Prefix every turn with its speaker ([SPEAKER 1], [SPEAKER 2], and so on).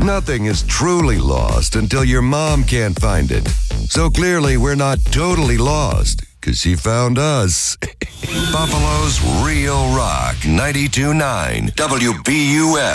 [SPEAKER 1] Nothing is truly lost until your mom can't find it. So clearly, we're not totally lost, because she found us. Buffalo's Real Rock 92.9 WBUF.